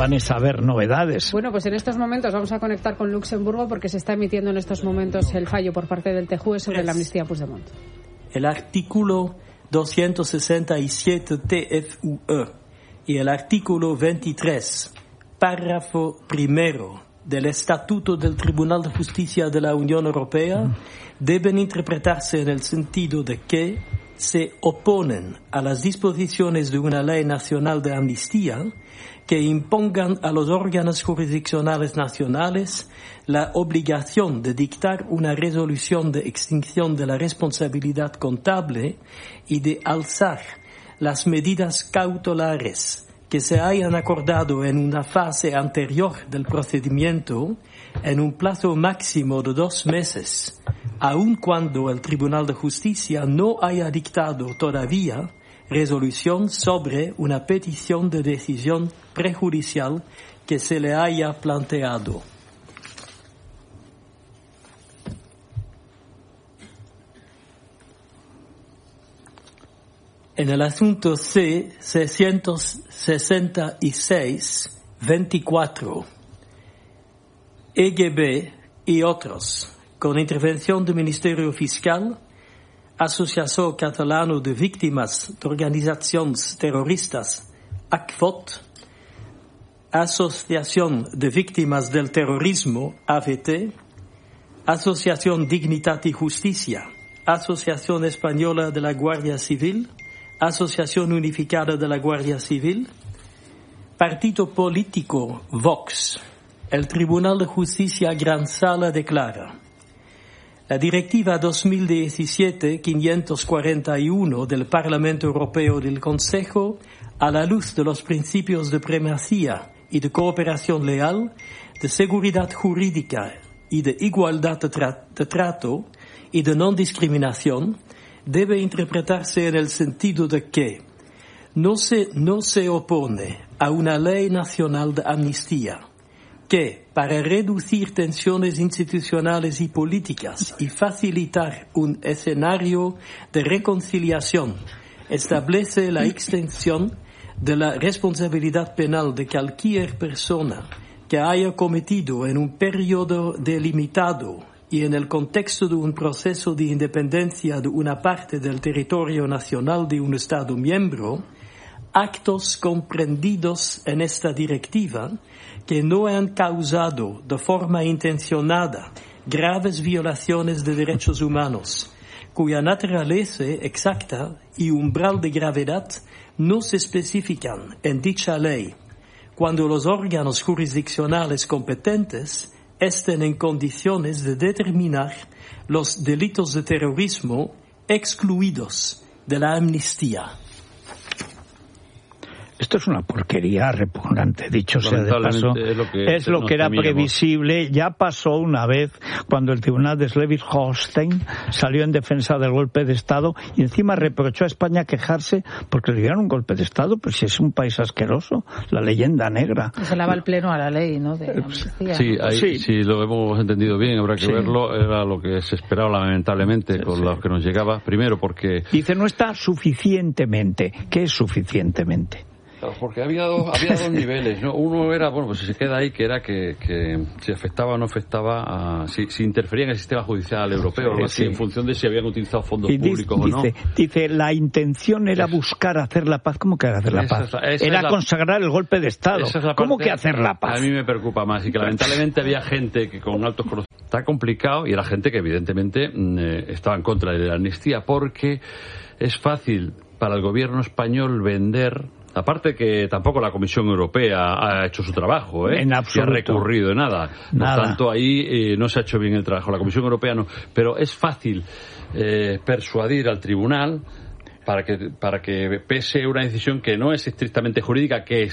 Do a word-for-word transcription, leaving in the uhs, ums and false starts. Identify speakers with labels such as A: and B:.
A: van a haber novedades.
B: Bueno, pues en estos momentos vamos a conectar con Luxemburgo porque se está emitiendo en estos momentos el fallo por parte del T J U E sobre la amnistía a Puigdemont.
C: El artículo doscientos sesenta y siete T F U E y el artículo veintitrés, párrafo primero del Estatuto del Tribunal de Justicia de la Unión Europea deben interpretarse en el sentido de que se oponen a las disposiciones de una ley nacional de amnistía que impongan a los órganos jurisdiccionales nacionales la obligación de dictar una resolución de extinción de la responsabilidad contable y de alzar las medidas cautelares que se hayan acordado en una fase anterior del procedimiento en un plazo máximo de dos meses, aun cuando el Tribunal de Justicia no haya dictado todavía resolución sobre una petición de decisión prejudicial que se le haya planteado. En el asunto C seiscientos sesenta y seis veinticuatro, E G B y otros, con intervención del Ministerio Fiscal, Asociación Catalana de Víctimas de Organizaciones Terroristas, A C V O T, Asociación de Víctimas del Terrorismo, A V T, Asociación Dignidad y Justicia, Asociación Española de la Guardia Civil, Asociación Unificada de la Guardia Civil, Partido Político Vox. El Tribunal de Justicia Gran Sala declara: la Directiva dos mil diecisiete quinientos cuarenta y uno del Parlamento Europeo y del Consejo, a la luz de los principios de primacía y de cooperación leal, de seguridad jurídica y de igualdad de, tra- de trato y de no discriminación, debe interpretarse en el sentido de que no se, no se opone a una ley nacional de amnistía que, para reducir tensiones institucionales y políticas y facilitar un escenario de reconciliación, establece la extensión de la responsabilidad penal de cualquier persona que haya cometido en un periodo delimitado y en el contexto de un proceso de independencia de una parte del territorio nacional de un Estado miembro, actos comprendidos en esta directiva que no han causado de forma intencionada graves violaciones de derechos humanos, cuya naturaleza exacta y umbral de gravedad no se especifican en dicha ley, cuando los órganos jurisdiccionales competentes estén en condiciones de determinar los delitos de terrorismo excluidos de la amnistía.
A: Esto es una porquería repugnante, dicho sea de paso.
D: Es lo que,
A: es lo que era
D: temíamos.
A: previsible. Ya pasó una vez cuando el tribunal de Schleswig-Holstein salió en defensa del golpe de Estado y encima reprochó a España quejarse porque le dieron un golpe de Estado, pues si es un país asqueroso, la leyenda negra.
B: Se lava el pleno a la ley, ¿no? De amnistía.
D: Sí, ahí,
A: sí.
D: Si lo hemos entendido bien, habrá que
A: Sí.
D: verlo. Era lo que se esperaba lamentablemente con
A: Sí.
D: lo que nos llegaba. Primero porque...
A: Dice, no está suficientemente. ¿Qué es suficientemente?
D: Porque había dos, había dos niveles, ¿no? Uno era, bueno, pues si se queda ahí, que era que, que si afectaba o no afectaba, a, si, si interfería en el sistema judicial europeo,
A: Sí,
D: algo así,
A: sí.
D: en función de si habían utilizado fondos
A: Y dice,
D: públicos o no.
A: dice, dice, la intención era buscar hacer la paz. ¿Cómo que hacer la
D: Esa
A: paz?
D: es la- esa
A: Era
D: es la-
A: consagrar el golpe de Estado.
D: Esa es la
A: ¿Cómo
D: parte
A: que hacer la paz?
D: A mí me preocupa más y que lamentablemente había gente que con altos conocimientos está complicado y era gente que evidentemente mm, eh, estaba en contra de la amnistía porque es fácil para el gobierno español vender. Aparte que tampoco la Comisión Europea ha hecho su trabajo, ¿eh?
A: En
D: Y
A: absoluto.
D: ha recurrido de nada. Por
A: Nada.
D: tanto, ahí eh, no se ha hecho bien el trabajo. La Comisión Europea no. Pero es fácil eh, persuadir al tribunal para que para que pese una decisión que no es estrictamente jurídica, que